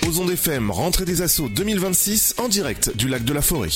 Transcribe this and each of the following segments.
Aux Ondes FM, rentrée des Assos 2026 en direct du lac de la Forêt.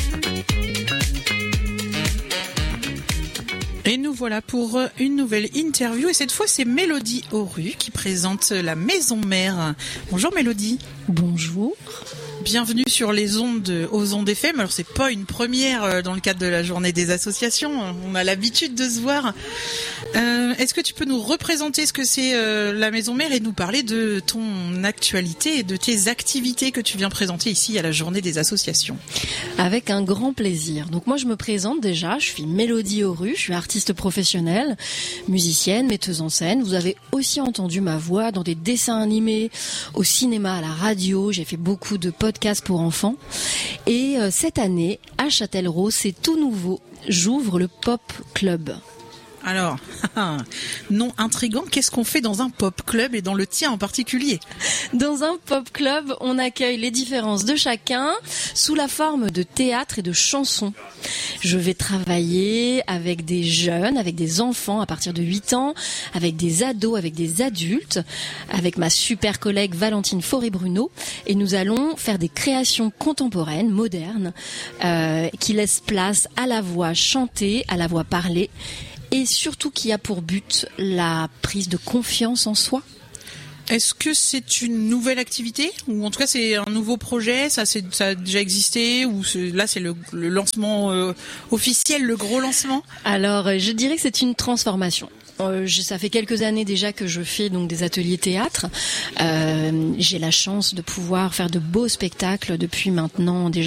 Et nous voilà pour une nouvelle interview. Et cette fois, c'est Mélodie Auru qui présente la Maison Mère. Bonjour Mélodie. Bonjour. Bienvenue sur les ondes aux Ondes FM. Alors c'est pas une première dans le cadre de la journée des associations. On a l'habitude de se voir. Est-ce que tu peux nous représenter ce que c'est la Maison Mère et nous parler de ton actualité et de tes activités que tu viens présenter ici à la journée des associations? Avec un grand plaisir. Donc moi je me présente déjà, je suis Mélodie Auru, je suis artiste professionnelle, musicienne, metteuse en scène. Vous avez aussi entendu ma voix dans des dessins animés, au cinéma, à la radio. J'ai fait beaucoup de podcasts pour enfants. Et cette année, à Châtellerault, c'est tout nouveau. J'ouvre le Pop Club. Alors, nom intriguant, qu'est-ce qu'on fait dans un pop club et dans le tien en particulier? Dans un pop club, on accueille les différences de chacun sous la forme de théâtre et de chansons. Je vais travailler avec des jeunes, avec des enfants à partir de 8 ans, avec des ados, avec des adultes, avec ma super collègue Valentine Fauré-Bruno, et nous allons faire des créations contemporaines, modernes, qui laissent place à la voix chantée, à la voix parlée, et surtout qui a pour but la prise de confiance en soi. Est-ce que c'est une nouvelle activité ou en tout cas c'est un nouveau projet? Ça a déjà existé ou là c'est le lancement officiel, le gros lancement? Alors je dirais que c'est une transformation. Ça fait quelques années déjà que je fais donc des ateliers théâtre. J'ai la chance de pouvoir faire de beaux spectacles depuis maintenant déjà